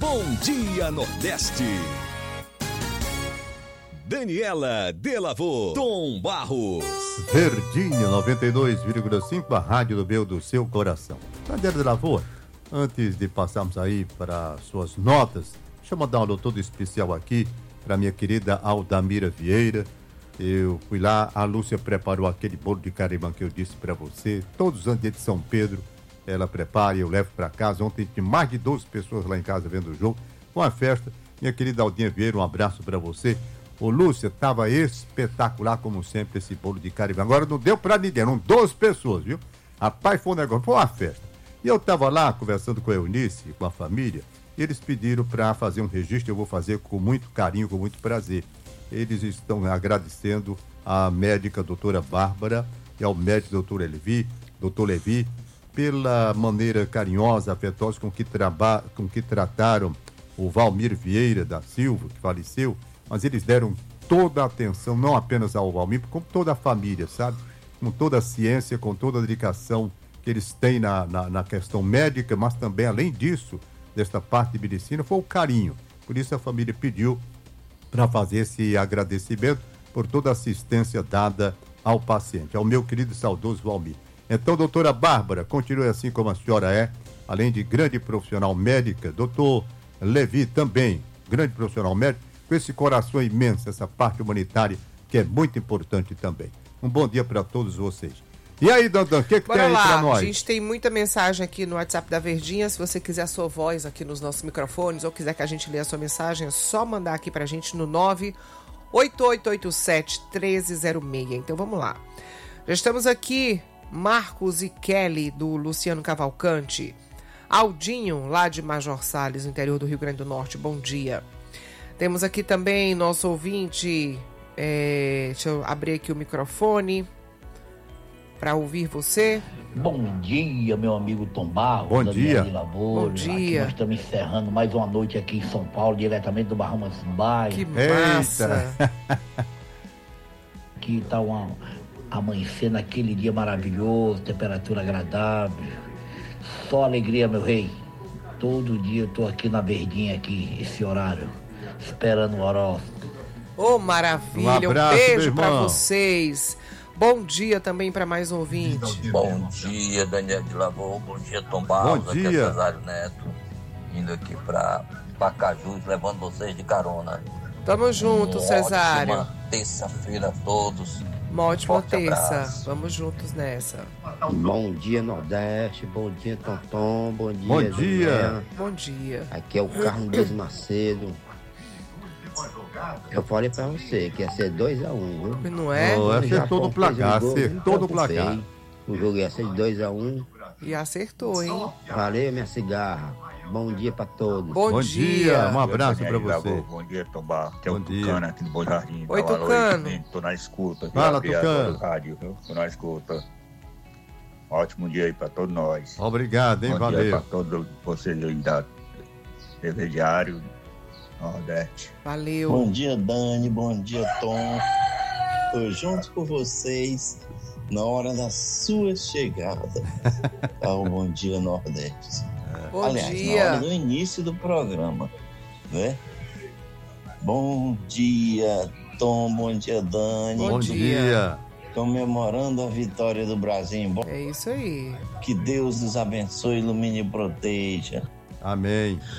Bom Dia Nordeste. Daniela Delavô, Tom Barros. Verdinha 92,5, a rádio do meu, do seu coração. Daniela Delavô, antes de passarmos aí para suas notas, deixa eu mandar um alô todo especial aqui para minha querida Aldamira Vieira. Eu fui lá, a Lúcia preparou aquele bolo de carimã que eu disse para você. Todos os anos de São Pedro, ela prepara e eu levo para casa. Ontem tinha mais de 12 pessoas lá em casa vendo o jogo. Foi uma festa. Minha querida Aldinha Vieira, um abraço para você. Ô Lúcia, tava espetacular como sempre esse bolo de carimã. Agora não deu para ninguém, eram 12 pessoas, viu? Rapaz, foi um negócio, foi uma festa. E eu tava lá conversando com a Eunice, com a família, e eles pediram para fazer um registro. Eu vou fazer com muito carinho, com muito prazer. Eles estão agradecendo à médica doutora Bárbara e ao médico doutor Levi, pela maneira carinhosa, afetuosa com que trataram o Valmir Vieira da Silva, que faleceu, mas eles deram toda a atenção, não apenas ao Valmir, como toda a família, sabe? Com toda a ciência, com toda a dedicação que eles têm na questão médica, mas também, além disso, desta parte de medicina, foi o carinho. Por isso a família pediu para fazer esse agradecimento por toda a assistência dada ao paciente, ao meu querido e saudoso Valmir. Então, doutora Bárbara, continue assim como a senhora é, além de grande profissional médica, doutor Levi também, grande profissional médico, com esse coração imenso, essa parte humanitária, que é muito importante também. Um bom dia para todos vocês. E aí, Dandan, o que tem aí para nós? A gente tem muita mensagem aqui no WhatsApp da Verdinha. Se você quiser a sua voz aqui nos nossos microfones ou quiser que a gente lê a sua mensagem, é só mandar aqui pra gente no 98887-1306. Então vamos lá. Já estamos aqui, Marcos e Kelly, do Luciano Cavalcante. Aldinho, lá de Major Salles, no interior do Rio Grande do Norte. Bom dia. Temos aqui também nosso ouvinte. Deixa eu abrir aqui o microfone para ouvir você. Bom dia, meu amigo Tom Barros. Bom dia. Bom dia. Aqui nós estamos encerrando mais uma noite aqui em São Paulo, diretamente do Bahamas Bay. Que massa. Aqui está amanhecendo aquele dia maravilhoso, temperatura agradável. Só alegria, meu rei. Todo dia eu tô aqui na Verdinha, aqui, esse horário, esperando o horóscopo. Ô, maravilha. Um abraço, beijo para irmão. vocês. Bom dia também para mais um ouvinte. Bom dia, Daniel de Lavô. Bom dia, Tom Barros. Bom Aqui é dia. Cesário Neto, indo aqui para Pacajus, levando vocês de carona. Tamo junto, Cesário. Ótima terça-feira a todos. Uma ótima Forte terça. abraço. Vamos juntos nessa. Bom dia, Nordeste. Bom dia, Tonton. Bom dia, Bom dia. Daniela. Bom dia. Aqui é o Carlos Macedo. Eu falei pra você que ia ser 2-1, viu? Não é? Oh, O Japão acertou no fez placar, um gol, acertou no me placar. preocupei. O jogo ia ser de 2-1. E acertou, hein? Valeu, minha cigarra. Bom dia pra todos. Bom dia. Um abraço para você. Bom dia, Tombar. Aqui é Bom o dia. Tucano aqui do Bom Jardim. Oi, Tava Tucano. noite, tô na escuta. Fala, Abri Tucano. agora o rádio, viu? Tô na escuta. Ótimo dia aí pra todos nós. Obrigado, hein? Bom dia Valeu. pra todos vocês aí da TV Diário Nordeste. Valeu. Bom dia, Dani. Bom dia, Tom. Tô junto com vocês na hora da sua chegada ao Bom Dia Nordeste. Bom Aliás, na dia. hora do início do programa, né? Bom dia, Tom. Bom dia, Dani. Bom dia. Comemorando a vitória do Brasil. Bom, É isso aí. que Deus nos abençoe, ilumine e proteja. Amém.